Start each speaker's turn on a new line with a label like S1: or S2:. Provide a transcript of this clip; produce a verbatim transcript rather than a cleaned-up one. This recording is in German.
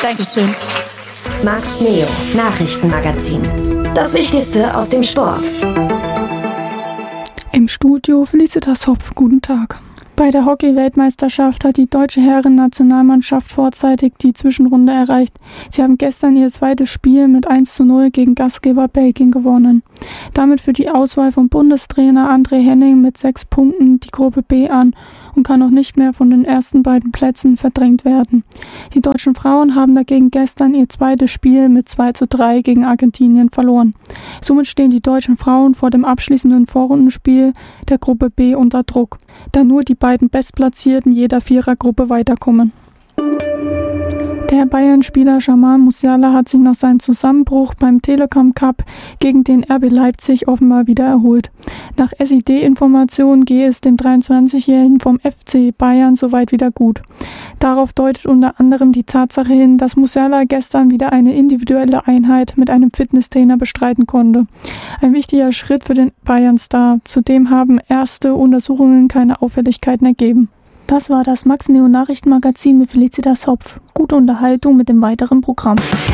S1: Dankeschön.
S2: Max Neo Nachrichtenmagazin. Das Wichtigste aus dem Sport.
S3: Im Studio Felicitas Hopf, guten Tag. Bei der Hockey-Weltmeisterschaft hat die deutsche Herren-Nationalmannschaft vorzeitig die Zwischenrunde erreicht. Sie haben gestern ihr zweites Spiel mit eins zu null gegen Gastgeber Belgien gewonnen. Damit führt die Auswahl von Bundestrainer André Henning mit sechs Punkten die Gruppe B an und kann auch nicht mehr von den ersten beiden Plätzen verdrängt werden. Die deutschen Frauen haben dagegen gestern ihr zweites Spiel mit zwei zu drei gegen Argentinien verloren. Somit stehen die deutschen Frauen vor dem abschließenden Vorrundenspiel der Gruppe B unter Druck, da nur die beiden Bestplatzierten jeder Vierergruppe weiterkommen. Der Bayern-Spieler Jamal Musiala hat sich nach seinem Zusammenbruch beim Telekom Cup gegen den R B Leipzig offenbar wieder erholt. Nach S I D-Informationen gehe es dem dreiundzwanzigjährigen vom F C Bayern soweit wieder gut. Darauf deutet unter anderem die Tatsache hin, dass Musiala gestern wieder eine individuelle Einheit mit einem Fitnesstrainer bestreiten konnte. Ein wichtiger Schritt für den Bayern-Star. Zudem haben erste Untersuchungen keine Auffälligkeiten ergeben. Das war das Max Neo Nachrichtenmagazin mit Felicitas Hopf. Gute Unterhaltung mit dem weiteren Programm.